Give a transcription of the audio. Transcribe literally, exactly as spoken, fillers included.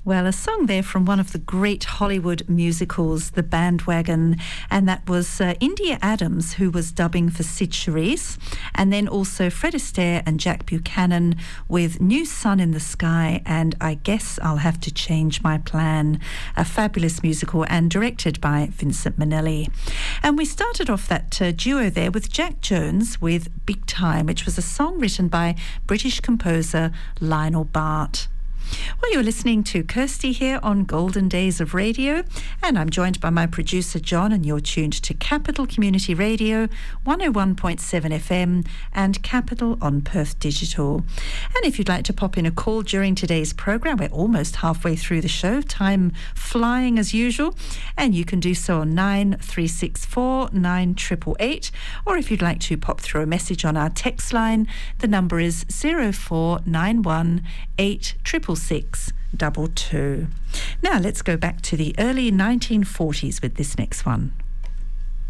Well, a song there from one of the great Hollywood musicals, The Bandwagon, and that was uh, India Adams, who was dubbing for Sid Charisse, and then also Fred Astaire and Jack Buchanan with New Sun in the Sky and I Guess I'll Have to Change My Plan, a fabulous musical and directed by Vincent Minnelli. And we started off that uh, duo there with Jack Jones with Big Time, which was a song written by British composer Lionel Bart. Well, you're listening to Kirsty here on Golden Days of Radio, and I'm joined by my producer John, and you're tuned to Capital Community Radio, one oh one point seven F M, and Capital on Perth Digital. And if you'd like to pop in a call during today's programme, we're almost halfway through the show, time flying as usual, and you can do so on nine three six four nine eight eight eight, or if you'd like to pop through a message on our text line, the number is zero four nine one eight triple six double two. Now let's go back to the early nineteen forties with this next one.